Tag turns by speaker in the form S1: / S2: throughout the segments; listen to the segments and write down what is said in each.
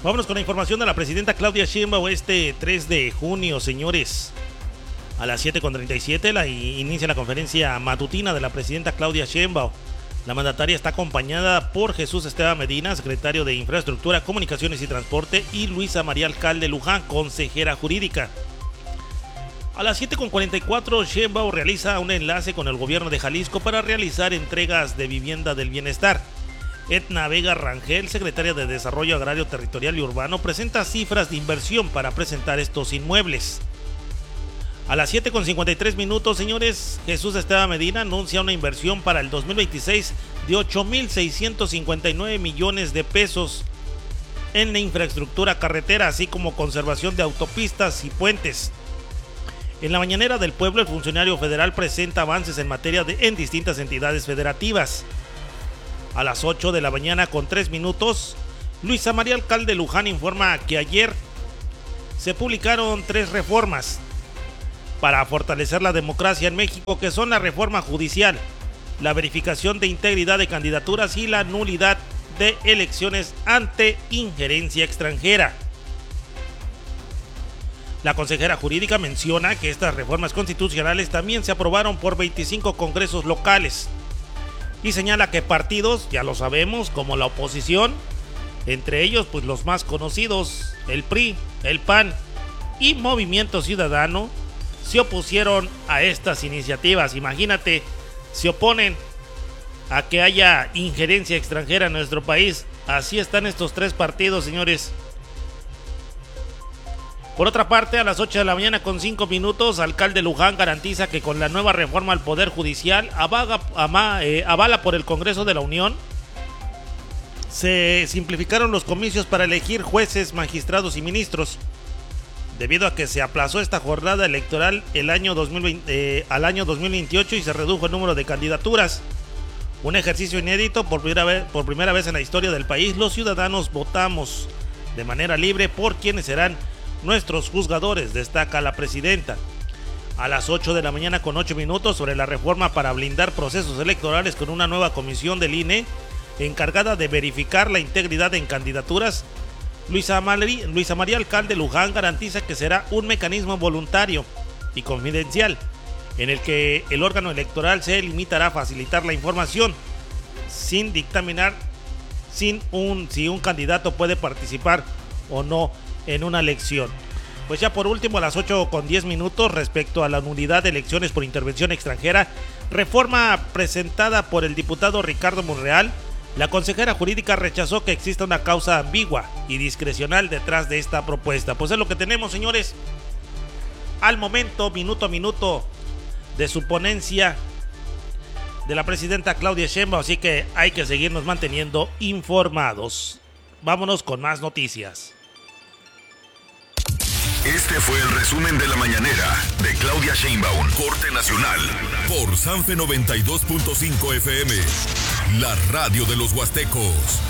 S1: Vámonos con la información de la presidenta Claudia Sheinbaum este 3 de junio, señores. A las 7:37 inicia la conferencia matutina de la presidenta Claudia Sheinbaum. La mandataria está acompañada por Jesús Esteban Medina, secretario de Infraestructura, Comunicaciones y Transporte, y Luisa María Alcalde Luján, consejera jurídica. A las 7:44, Sheinbaum realiza un enlace con el gobierno de Jalisco para realizar entregas de vivienda del bienestar. Etna Vega Rangel, secretaria de Desarrollo Agrario, Territorial y Urbano, presenta cifras de inversión para presentar estos inmuebles. A las 7:53, señores, Jesús Esteban Medina anuncia una inversión para el 2026 de 8,659 millones de pesos en la infraestructura carretera, así como conservación de autopistas y puentes. En la mañanera del pueblo, el funcionario federal presenta avances en materia en distintas entidades federativas. A las 8:03, Luisa María Alcalde Luján informa que ayer se publicaron 3 reformas para fortalecer la democracia en México, que son la reforma judicial, la verificación de integridad de candidaturas y la nulidad de elecciones ante injerencia extranjera. La consejera jurídica menciona que estas reformas constitucionales también se aprobaron por 25 congresos locales y señala que partidos, ya lo sabemos, como la oposición, entre ellos pues los más conocidos, el PRI, el PAN y Movimiento Ciudadano, se opusieron a estas iniciativas. Imagínate, se oponen a que haya injerencia extranjera en nuestro país. Así están estos 3 partidos, señores. Por otra parte, a las 8:05, alcalde Luján garantiza que con la nueva reforma al Poder Judicial, avala por el Congreso de la Unión, se simplificaron los comicios para elegir jueces, magistrados y ministros, debido a que se aplazó esta jornada electoral al año 2028 y se redujo el número de candidaturas. Un ejercicio inédito. Por primera vez en la historia del país, los ciudadanos votamos de manera libre por quienes serán nuestros juzgadores, destaca la presidenta. A las 8:08, sobre la reforma para blindar procesos electorales con una nueva comisión del INE encargada de verificar la integridad en candidaturas, Luisa María Alcalde Luján garantiza que será un mecanismo voluntario y confidencial, en el que el órgano electoral se limitará a facilitar la información sin dictaminar si un candidato puede participar o no en una elección. Pues ya por último, a las 8:10, respecto a la nulidad de elecciones por intervención extranjera, reforma presentada por el diputado Ricardo Monreal, la consejera jurídica rechazó que exista una causa ambigua y discrecional detrás de esta propuesta. Pues es lo que tenemos, señores, al momento, minuto a minuto, de su ponencia de la presidenta Claudia Sheinbaum, así que hay que seguirnos manteniendo informados. Vámonos con más noticias.
S2: Este fue el resumen de la mañanera de Claudia Sheinbaum, Corte Nacional, por Sanfe 92.5 FM, la radio de los Huastecos.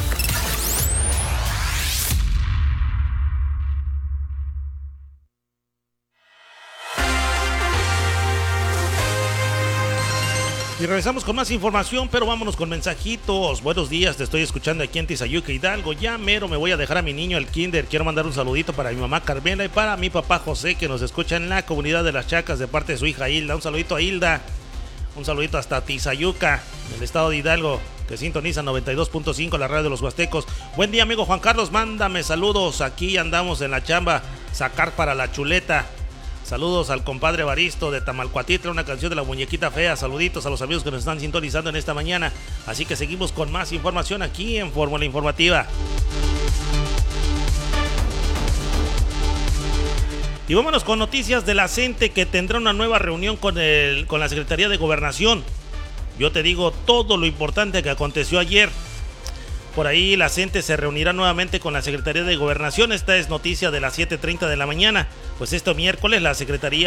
S1: Y regresamos con más información, pero vámonos con mensajitos. Buenos días, te estoy escuchando aquí en Tizayuca, Hidalgo. Ya mero me voy a dejar a mi niño al kinder. Quiero mandar un saludito para mi mamá Carmela y para mi papá José, que nos escucha en la comunidad de Las Chacas de parte de su hija Hilda. Un saludito a Hilda. Un saludito hasta Tizayuca, en el estado de Hidalgo, que sintoniza 92.5 la radio de los Huastecos. Buen día, amigo Juan Carlos, mándame saludos. Aquí andamos en la chamba, sacar para la chuleta. Saludos al compadre Baristo de Tamalcuatitla, una canción de la muñequita fea. Saluditos a los amigos que nos están sintonizando en esta mañana. Así que seguimos con más información aquí en Fórmula Informativa. Y vámonos con noticias de la CENTE, que tendrá una nueva reunión con la Secretaría de Gobernación. Yo te digo todo lo importante que aconteció ayer. Por ahí la CENTE se reunirá nuevamente con la Secretaría de Gobernación. Esta es noticia de las 7:30 de la mañana. Pues este miércoles la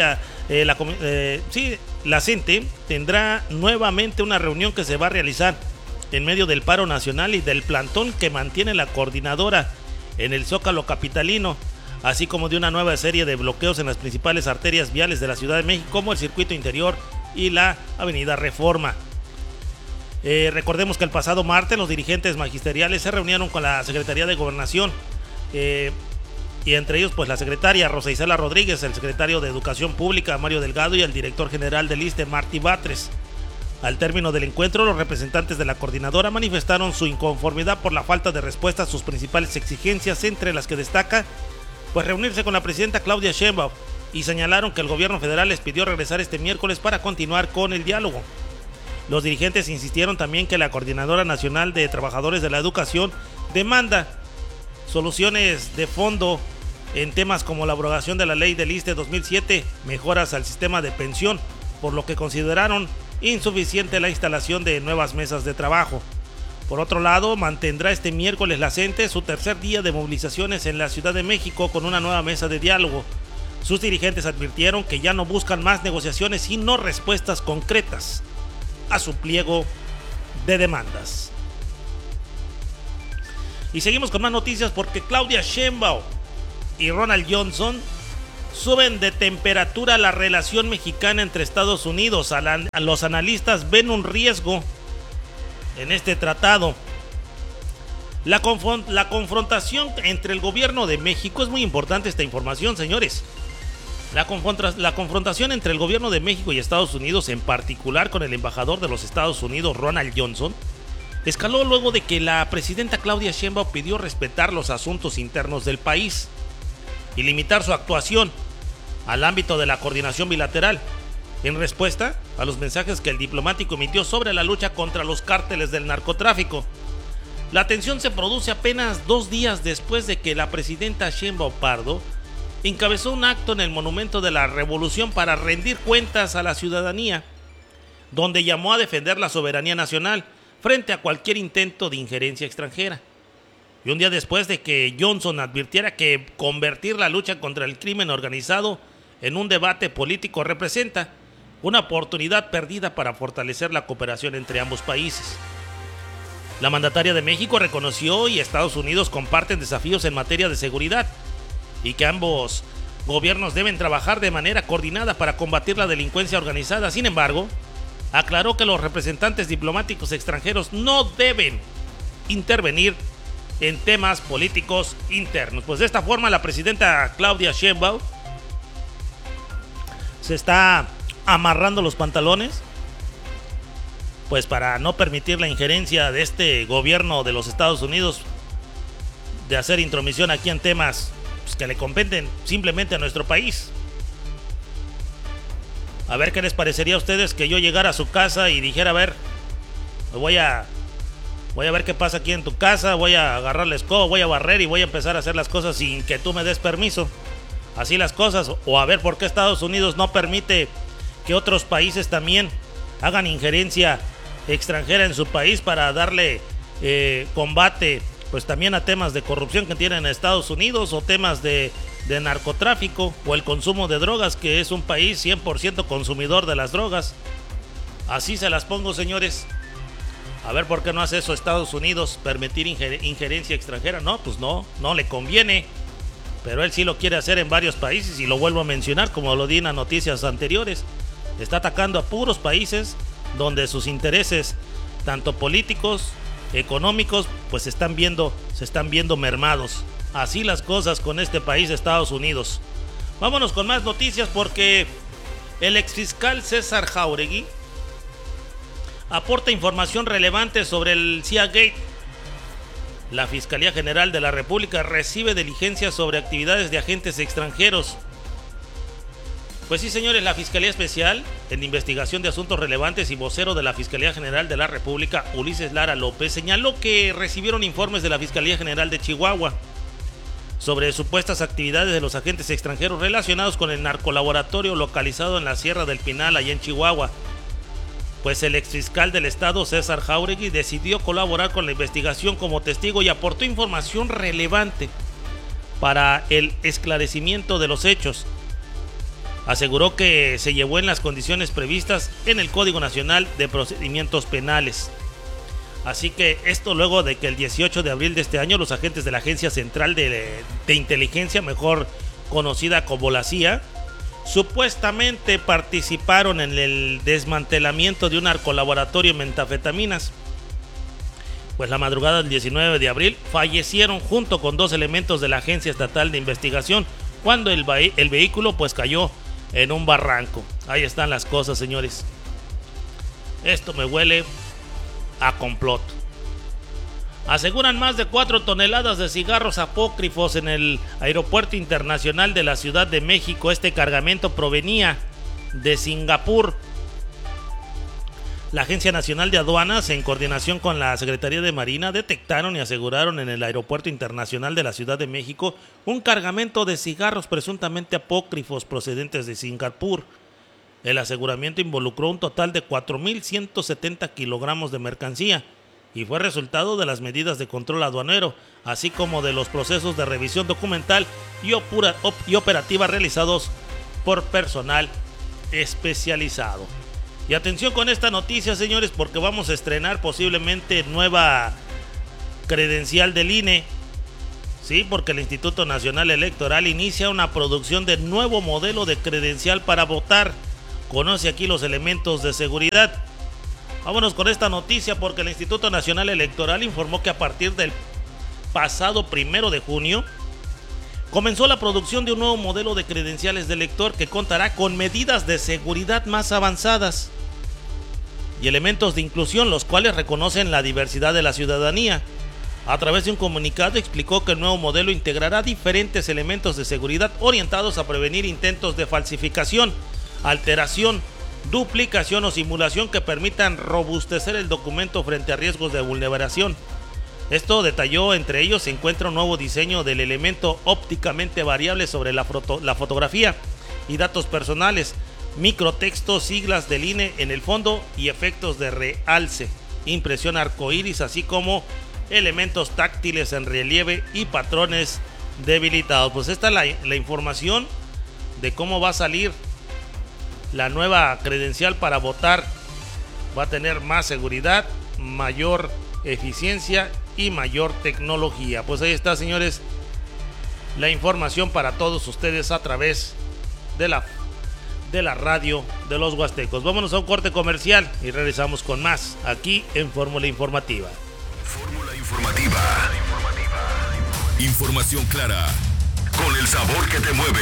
S1: CENTE tendrá nuevamente una reunión que se va a realizar en medio del paro nacional y del plantón que mantiene la coordinadora en el Zócalo capitalino, así como de una nueva serie de bloqueos en las principales arterias viales de la Ciudad de México, como el Circuito Interior y la Avenida Reforma. Recordemos que el pasado martes los dirigentes magisteriales se reunieron con la Secretaría de Gobernación y entre ellos pues la secretaria Rosa Isela Rodríguez, el secretario de Educación Pública Mario Delgado y el director general del ISSSTE Martí Batres. Al término del encuentro, los representantes de la coordinadora manifestaron su inconformidad por la falta de respuesta a sus principales exigencias, entre las que destaca pues reunirse con la presidenta Claudia Sheinbaum, y señalaron que el gobierno federal les pidió regresar este miércoles para continuar con el diálogo. Los dirigentes insistieron también que la Coordinadora Nacional de Trabajadores de la Educación demanda soluciones de fondo en temas como la abrogación de la ley del ISSSTE 2007, mejoras al sistema de pensión, por lo que consideraron insuficiente la instalación de nuevas mesas de trabajo. Por otro lado, mantendrá este miércoles la CENTE su tercer día de movilizaciones en la Ciudad de México con una nueva mesa de diálogo. Sus dirigentes advirtieron que ya no buscan más negociaciones, sino respuestas concretas a su pliego de demandas. Y seguimos con más noticias porque Claudia Sheinbaum y Ronald Johnson suben de temperatura la relación mexicana entre Estados Unidos. Los analistas ven un riesgo en este tratado. La confrontación entre el gobierno de México, es muy importante esta información, señores. La confrontación entre el gobierno de México y Estados Unidos, en particular con el embajador de los Estados Unidos, Ronald Johnson, escaló luego de que la presidenta Claudia Sheinbaum pidió respetar los asuntos internos del país y limitar su actuación al ámbito de la coordinación bilateral, en respuesta a los mensajes que el diplomático emitió sobre la lucha contra los cárteles del narcotráfico. La tensión se produce apenas 2 días después de que la presidenta Sheinbaum Pardo encabezó un acto en el Monumento de la Revolución para rendir cuentas a la ciudadanía, donde llamó a defender la soberanía nacional frente a cualquier intento de injerencia extranjera. Y un día después de que Johnson advirtiera que convertir la lucha contra el crimen organizado en un debate político representa una oportunidad perdida para fortalecer la cooperación entre ambos países. La mandataria de México reconoció y Estados Unidos comparten desafíos en materia de seguridad y que ambos gobiernos deben trabajar de manera coordinada para combatir la delincuencia organizada. Sin embargo, aclaró que los representantes diplomáticos extranjeros no deben intervenir en temas políticos internos. Pues de esta forma la presidenta Claudia Sheinbaum se está amarrando los pantalones, pues para no permitir la injerencia de este gobierno de los Estados Unidos de hacer intromisión aquí en temas pues, que le competen simplemente a nuestro país. A ver qué les parecería a ustedes que yo llegara a su casa y dijera, a ver, voy a ver qué pasa aquí en tu casa, voy a agarrar la escoba, voy a barrer y voy a empezar a hacer las cosas sin que tú me des permiso. Así las cosas. O a ver por qué Estados Unidos no permite que otros países también hagan injerencia extranjera en su país para darle combate pues también a temas de corrupción que tienen en Estados Unidos, o temas de narcotráfico, o el consumo de drogas, que es un país 100% consumidor de las drogas. Así se las pongo, señores. A ver por qué no hace eso Estados Unidos, permitir injerencia extranjera. No, pues no le conviene. Pero él sí lo quiere hacer en varios países, y lo vuelvo a mencionar como lo di en las noticias anteriores. Está atacando a puros países donde sus intereses, tanto políticos, económicos, pues se están viendo mermados. Así las cosas con este país, Estados Unidos. Vámonos con más noticias porque el exfiscal César Jáuregui aporta información relevante sobre el CIA Gate. La Fiscalía General de la República recibe diligencias sobre actividades de agentes extranjeros. Pues sí, señores, la Fiscalía Especial en Investigación de Asuntos Relevantes y vocero de la Fiscalía General de la República, Ulises Lara López, señaló que recibieron informes de la Fiscalía General de Chihuahua sobre supuestas actividades de los agentes extranjeros relacionados con el narcolaboratorio localizado en la Sierra del Pinal, allá en Chihuahua. Pues el exfiscal del estado, César Jáuregui, decidió colaborar con la investigación como testigo y aportó información relevante para el esclarecimiento de los hechos. Aseguró que se llevó en las condiciones previstas en el Código Nacional de Procedimientos Penales. Así que esto luego de que el 18 de abril de este año los agentes de la Agencia Central de Inteligencia, mejor conocida como la CIA, supuestamente participaron en el desmantelamiento de un narcolaboratorio en metanfetaminas. pues la madrugada del 19 de abril fallecieron junto con 2 elementos de la Agencia Estatal de Investigación cuando el vehículo pues cayó en un barranco. Ahí están las cosas, señores. Esto me huele a complot. Aseguran más de 4 toneladas de cigarros apócrifos en el Aeropuerto Internacional de la Ciudad de México. Este cargamento provenía de Singapur. La Agencia Nacional de Aduanas, en coordinación con la Secretaría de Marina, detectaron y aseguraron en el Aeropuerto Internacional de la Ciudad de México un cargamento de cigarros presuntamente apócrifos procedentes de Singapur. El aseguramiento involucró un total de 4.170 kilogramos de mercancía y fue resultado de las medidas de control aduanero, así como de los procesos de revisión documental y operativa realizados por personal especializado. Y atención con esta noticia, señores, porque vamos a estrenar posiblemente nueva credencial del INE. Sí, porque el Instituto Nacional Electoral inicia una producción de nuevo modelo de credencial para votar. Conoce aquí los elementos de seguridad. Vámonos con esta noticia porque el Instituto Nacional Electoral informó que a partir del pasado 1 de junio comenzó la producción de un nuevo modelo de credenciales de elector que contará con medidas de seguridad más avanzadas y elementos de inclusión, los cuales reconocen la diversidad de la ciudadanía. A través de un comunicado explicó que el nuevo modelo integrará diferentes elementos de seguridad orientados a prevenir intentos de falsificación, alteración, duplicación o simulación que permitan robustecer el documento frente a riesgos de vulneración. Esto detalló, entre ellos se encuentra un nuevo diseño del elemento ópticamente variable sobre la fotografía y datos personales, microtextos, siglas del INE en el fondo y efectos de realce, impresión arcoíris, así como elementos táctiles en relieve y patrones debilitados. Pues esta es la información de cómo va a salir la nueva credencial para votar. Va a tener más seguridad, mayor eficiencia y mayor tecnología. Pues ahí está, señores, la información para todos ustedes a través de la radio de los Huastecos. Vámonos a un corte comercial y regresamos con más aquí en Fórmula Informativa.
S2: Fórmula Informativa. Información clara, con el sabor que te mueve.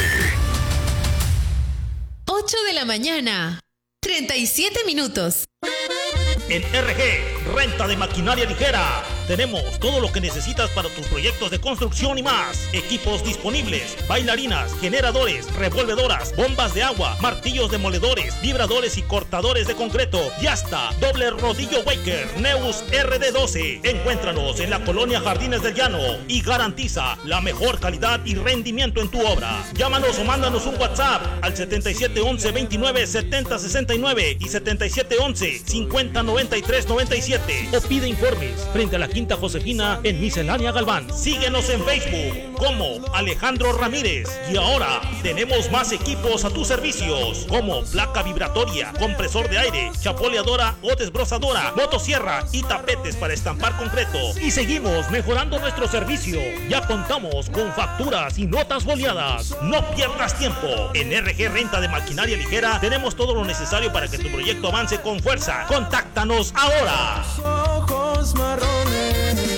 S3: 8 de la mañana, 37 minutos.
S1: En RG, renta de maquinaria ligera. Tenemos todo lo que necesitas para tus proyectos de construcción y más. Equipos disponibles, bailarinas, generadores, revolvedoras, bombas de agua, martillos demoledores, vibradores y cortadores de concreto. Y hasta doble rodillo Waker Neus RD12. Encuéntranos en la colonia Jardines del Llano y garantiza la mejor calidad y rendimiento en tu obra. Llámanos o mándanos un WhatsApp al 7711 29 70 69 y 7711 50 93 97 o pide informes frente a la Quinta Josefina en Miscelánea Galván. Síguenos en Facebook como Alejandro Ramírez. Y ahora tenemos más equipos a tus servicios, como placa vibratoria, compresor de aire, chapoleadora o desbrozadora, motosierra y tapetes para estampar concreto. Y seguimos mejorando nuestro servicio. Ya contamos con facturas y notas boleadas. No pierdas tiempo. En RG Renta de Maquinaria Ligera tenemos todo lo necesario para que tu proyecto avance con fuerza. Contáctanos ahora.
S4: Ojos marrones.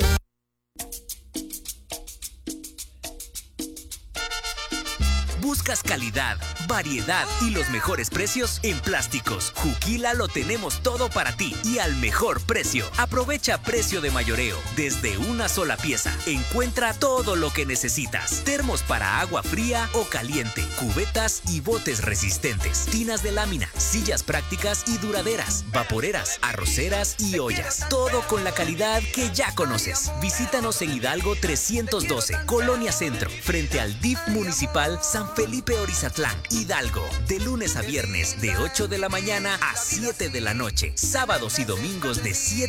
S5: ¿Buscas calidad, variedad y los mejores precios? En Plásticos Juquila lo tenemos todo para ti y al mejor precio. Aprovecha precio de mayoreo desde una sola pieza. Encuentra todo lo que necesitas. Termos para agua fría o caliente, cubetas y botes resistentes, tinas de lámina, sillas prácticas y duraderas, vaporeras, arroceras y ollas. Todo con la calidad que ya conoces. Visítanos en Hidalgo 312, Colonia Centro, frente al DIF Municipal San Felipe Orizatlán, Hidalgo, de lunes a viernes de 8 de la mañana a 7 de la noche, sábados y domingos de 7